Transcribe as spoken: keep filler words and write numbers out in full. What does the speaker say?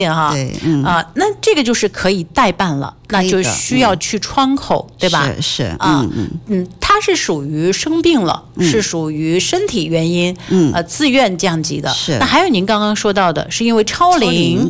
哈， 对，嗯啊、那这个就是可以代办了，那就需要去窗口，嗯、对吧？ 是是啊， 嗯嗯嗯，它是属于生病了， 嗯、 是属于身体原因， 嗯呃，自愿降级的。 是。 那还有您刚刚说到的，是因因为超龄